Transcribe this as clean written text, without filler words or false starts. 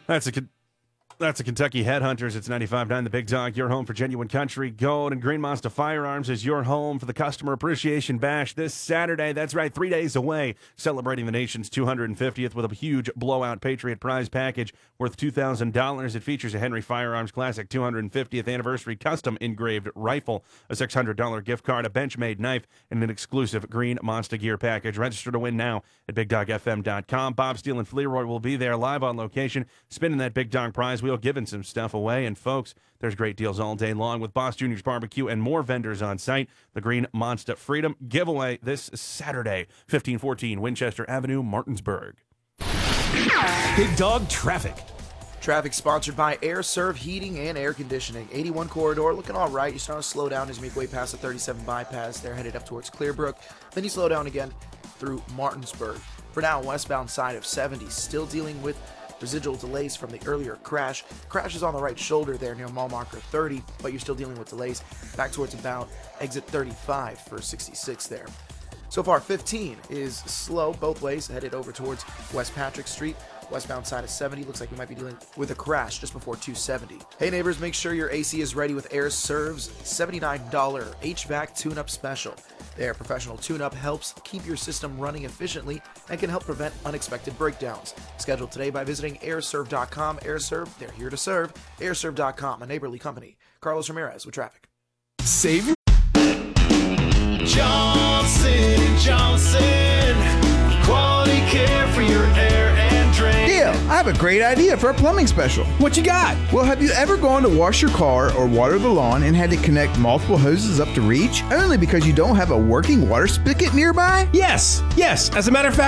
That's the Kentucky Headhunters. It's 95.9 The Big Dog, your home for genuine country gold. And Green Monster Firearms is your home for the Customer Appreciation Bash this Saturday. That's right, 3 days away, celebrating the nation's 250th with a huge blowout Patriot prize package worth $2,000. It features a Henry Firearms Classic 250th Anniversary Custom Engraved Rifle, a $600 gift card, a Benchmade knife, and an exclusive Green Monster Gear package. Register to win now at BigDogFM.com. Bob Steele and Fleroy will be there live on location, spinning that Big Dog prize wheel, giving some stuff away. And folks, there's great deals all day long with Boss Jr.'s Barbecue and more vendors on site. The Green Monster Freedom giveaway this Saturday, 1514 Winchester Avenue, Martinsburg. Big Dog Traffic. Traffic sponsored by Air Serv Heating and Air Conditioning. 81 corridor looking all right. You start to slow down as you make way past the 37 bypass. They're headed up towards Clearbrook. Then you slow down again through Martinsburg. For now, westbound side of 70 still dealing with residual delays from the earlier crash. Crash is on the right shoulder there near mile marker 30, but you're still dealing with delays back towards about exit 35 for 66 there. So far, 15 is slow both ways, headed over towards West Patrick Street. Westbound side of 70 looks like we might be dealing with a crash just before 270. Hey neighbors, make sure your AC is ready with Air Serv's $79 HVAC tune-up special. Their professional tune-up helps keep your system running efficiently and can help prevent unexpected breakdowns. Schedule today by visiting airserv.com. AirServ, they're here to serve. Airserv.com, a neighborly company. Carlos Ramirez with traffic. Save Johnson & Johnson, quality care for your air and drain. Yeah, I have a great idea for a plumbing special. what you got. Well, have you ever gone to wash your car or water the lawn and had to connect multiple hoses up to reach only because you don't have a working water spigot nearby? Yes. As a matter of fact,